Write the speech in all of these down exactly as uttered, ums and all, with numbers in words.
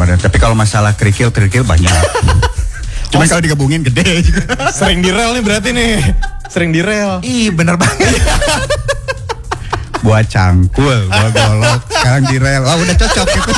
benar. Tapi kalau masalah kerikil-kerikil banyak. Cuman kalau digabungin gede juga. Sering di rel nih berarti nih. Sering di rel. Ih bener banget. Buat cangkul, buat golok. Sekarang di rel. Wah udah cocok gitu.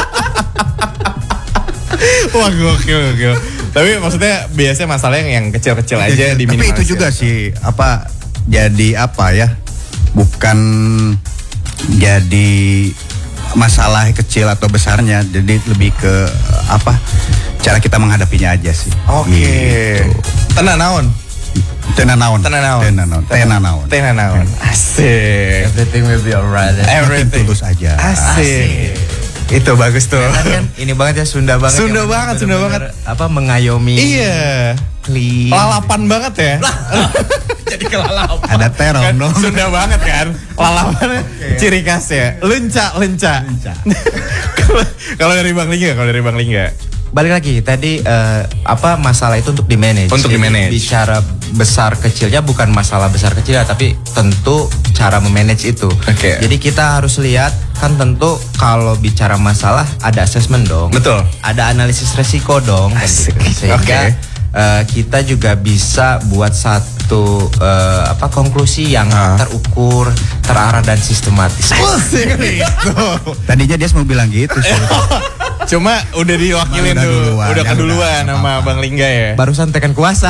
Wah gokil, gokil. Tapi maksudnya biasanya masalahnya yang kecil-kecil aja di Tapi itu juga sih apa jadi apa ya? Bukan jadi masalah kecil atau besarnya, jadi lebih ke apa? Cara kita menghadapinya aja sih. Oke. Gitu. Tenan naon. Tenan naon. Tenan naon. Tenan naon. Tenan naon. Tenan naon. Asik. Everything will be alright. Everything tulus aja. Asik. Itu bagus tuh. Kan ini banget ya Sunda banget. Sunda ya, banget, Sunda banget. Apa mengayomi. Iya. Clean. Lalapan banget ya. Jadi kelalapan. Ada terong Kan dong. Sunda banget kan. Lalapan ciri khasnya. Lenca, lenca. Kalau dari Bang Lingga, kalau dari Bang Lingga. Balik lagi tadi uh, apa masalah itu untuk di manage. Untuk di manage. Bicara besar kecilnya bukan masalah besar kecilnya tapi tentu cara memanage itu. Oke. Jadi kita harus lihat kan tentu kalau bicara masalah ada assessment dong. Betul. Ada analisis resiko dong. Kan gitu. Sehingga Oke. uh, kita juga bisa buat satu uh, apa konklusi yang Uh. terukur, terarah dan sistematis. Itu. Tadinya dia mau bilang gitu sih. Cuma udah diwakilin Udah tuh, duluan, udah ya keduluan udah, sama apa-apa. Bang Lingga ya. Barusan tekan kuasa.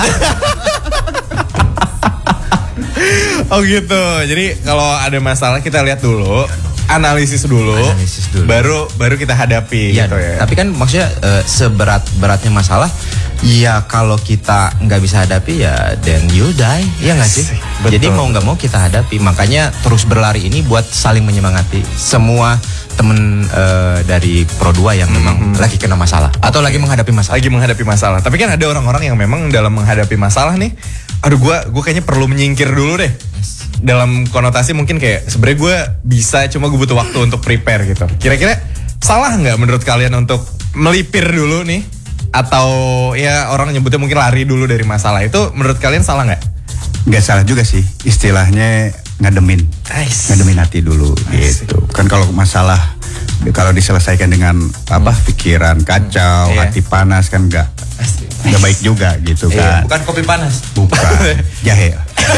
Oh gitu. Jadi kalau ada masalah kita lihat dulu, analisis dulu, Analisis dulu. baru baru kita hadapi Iya, gitu ya. tapi kan maksudnya eh, seberat-beratnya masalah, ya kalau kita nggak bisa hadapi ya then you die, ya nggak sih? Betul. Jadi mau nggak mau kita hadapi, makanya terus berlari ini buat saling menyemangati semua temen eh, dari Pro dua yang memang lagi kena masalah atau lagi menghadapi masalah. Lagi menghadapi masalah. Tapi kan ada orang-orang yang memang dalam menghadapi masalah nih, aduh gue gue kayaknya perlu menyingkir dulu deh. Dalam konotasi mungkin kayak sebenarnya gue bisa, cuma gue butuh waktu untuk prepare gitu. Kira-kira salah nggak menurut kalian untuk melipir dulu nih? Atau ya orang nyebutnya mungkin lari dulu dari masalah itu, menurut kalian salah nggak? Nggak salah juga sih. Istilahnya ngademin. Nice. Ngademin hati dulu gitu. Kan kalau masalah kalau diselesaikan dengan apa pikiran kacau, Iya. hati panas kan nggak nggak baik juga gitu kan. Bukan kopi panas. Bukan. Jahe.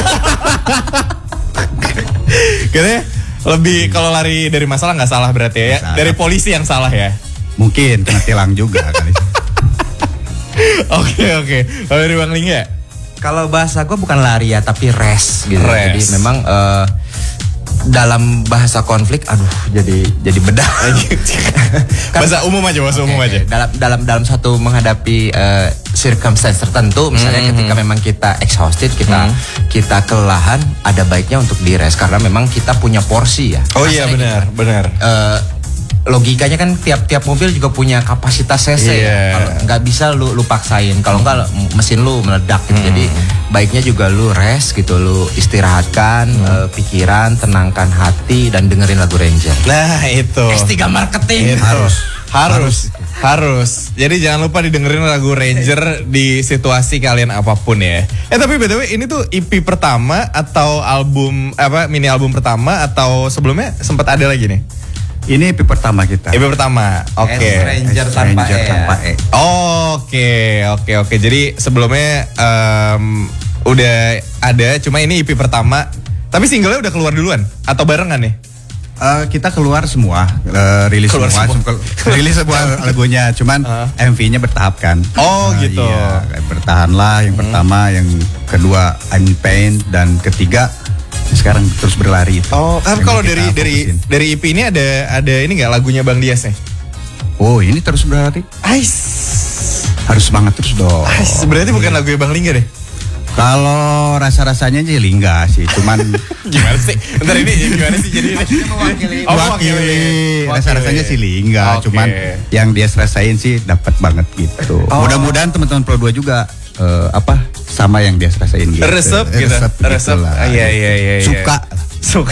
Katanya lebih kalau lari dari masalah nggak salah berarti ya? Nggak salah. Dari polisi yang salah ya? Mungkin kena tilang juga kali. Oke oke. Kalau dari Bang Lingga? Kalau bahasa gue bukan lari ya, tapi rest gitu. Rest. Jadi memang eh, dalam bahasa konflik, aduh, jadi jadi bedah. Kan- Bahasa umum aja, bahasa umum Oke, aja. oke. Dalam dalam dalam satu menghadapi eh, circumstance tertentu, misalnya Hmm, ketika memang kita exhausted, kita Hmm. kita kelelahan, ada baiknya untuk di rest karena memang kita punya porsi ya. Oh iya Rasanya benar, gitu. benar. Eh, logikanya kan tiap-tiap mobil juga punya kapasitas cc Iya. ya. Kalau nggak bisa lu lu paksain, kalau nggak mesin lu meledak gitu. Jadi baiknya juga lu rest gitu, lu istirahatkan eh, pikiran, tenangkan hati dan dengerin lagu Ranger. Nah itu. S tiga marketing. Itu. Harus. Harus. Harus. Jadi jangan lupa didengerin lagu Ranger di situasi kalian apapun ya. Eh tapi B T W ini tuh E P pertama atau album apa mini album pertama atau sebelumnya sempat ada lagi nih? Ini E P pertama kita. E P pertama. Oke. S Ranger tanpa Ranger E. tanpa E. Oke, oke, oke. Jadi sebelumnya em, udah ada, cuma ini E P pertama. Tapi singlenya udah keluar duluan atau barengan nih? Eh, kita keluar semua, eh, rilis Keluar semua, semua. Sem- rilis semua lagunya, cuman Uh. M V-nya bertahap kan. Oh, Nah, gitu. Iya, bertahanlah yang pertama, yang kedua I'm in Pain, dan ketiga sekarang terus berlari itu. Oh, kan Yang kalau kita dari dari fokusin. dari E P ini ada ada ini nggak lagunya Bang Dias nih? Oh ini terus berlari, Ais. harus semangat terus dong. Ais, berarti bukan lagunya Bang Lingga deh. Kalau rasa-rasanya sih Lingga sih, cuman Gimana sih? Bentar ini gimana sih jadi ini? mewakili. Oh, wakili rasa-rasanya sih Lingga, Oke. cuman yang dia rasain sih dapat banget gitu. Oh. Mudah-mudahan teman-teman Pro dua juga eh, apa sama yang dia rasain gitu. Resep gitu. Resep, Resep. gitulah. Ah, iya, iya, iya, iya. Suka. Suka.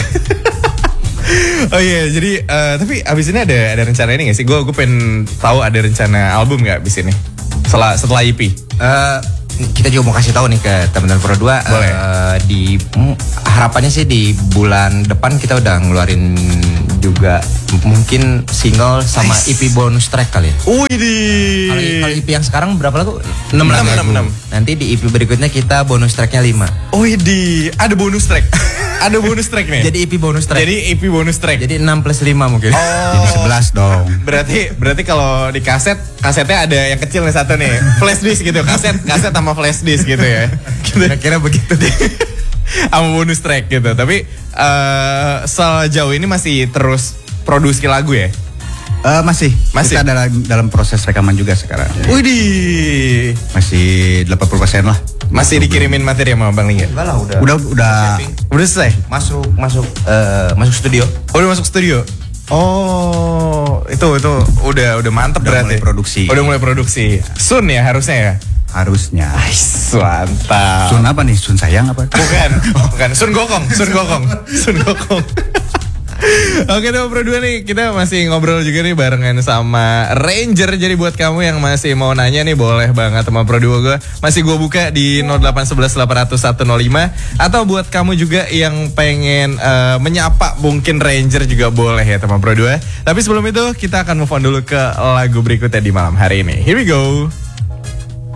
Oh iya, jadi eh, tapi abis ini ada ada rencana ini gak sih? Gue gue pengen tahu ada rencana album nggak abis ini? Setelah setelah E P. Eh, kita juga mau kasih tahu nih ke teman-teman Pro dua. Boleh. eh, di mm, harapannya sih di bulan depan kita udah ngeluarin juga m- mungkin single sama Nice. E P bonus track kali ya. Wih di. Kalau kalau E P yang sekarang berapa lagu? enam Enam, lagu. enam, enam. Nanti di E P berikutnya kita bonus tracknya lima. Wih di. Ada bonus track. Ada bonus track nih. Jadi E P bonus track. Jadi E P bonus track. Jadi enam plus lima mungkin. Jadi sebelas dong. Berarti berarti kalau di kaset kasetnya ada yang kecil nih satu nih, flash disk gitu, kaset kaset sama flash disk gitu ya. Gitu. Kira-kira begitu deh. Sama bonus track gitu. Tapi eh sejauh ini masih terus produksi lagu ya? Eh, masih, Masih. kita dalam dalam proses rekaman juga sekarang. Widih. Masih delapan puluh persen lah. Masih dikirimin materi sama Bang Lingga? Enggak lah udah. Udah udah Udah selesai? Masuk masuk eh, masuk studio. Oh, udah masuk studio? Oh, itu itu udah udah mantep Udah berarti. mulai produksi. Udah mulai produksi. Soon ya harusnya ya? harusnya. Ais, mantap. Sun apa nih? Sun sayang apa? Bukan, bukan. Sun Gokong, Sun Gokong, Sun Gokong. Oke teman Pro dua nih, kita masih ngobrol juga nih barengan sama Ranger. Jadi buat kamu yang masih mau nanya nih, boleh banget teman Pro dua gue. Masih gue buka di nol delapan satu satu delapan nol nol satu nol lima. Atau buat kamu juga yang pengen uh, menyapa mungkin Ranger juga boleh ya teman Pro dua. Tapi sebelum itu kita akan move on dulu ke lagu berikutnya di malam hari ini. Here we go.